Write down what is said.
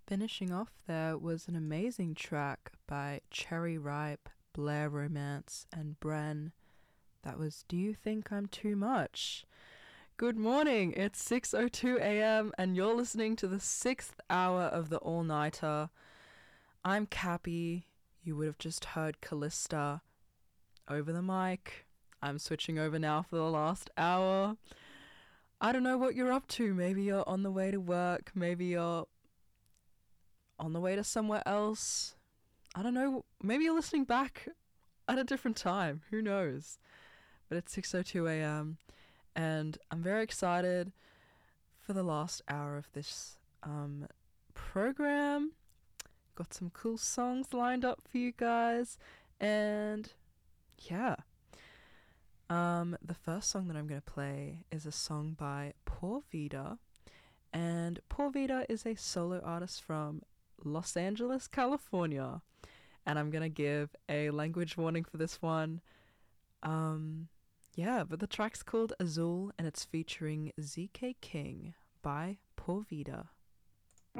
Finishing off there was an amazing track by Cherry Ripe, Blair Romance, and Bren. That was Do You Think I'm Too Much? Good morning, it's 6:02 a.m. and you're listening to the 6th hour of the All-Nighter. I'm Cappy. You would have just heard Callista over the mic. I'm switching over now for the last hour. I don't know what you're up to. Maybe you're on the way to work. Maybe you're on the way to somewhere else. I don't know. Maybe you're listening back at a different time. Who knows? But it's 6:02 a.m. and I'm very excited for the last hour of this program. Got some cool songs lined up for you guys. And yeah. The first song that I'm going to play is a song by Poor Vida. And Poor Vida is a solo artist from Los Angeles, California. And I'm going to give a language warning for this one. But the track's called Azul and it's featuring ZK King by Poor Vida.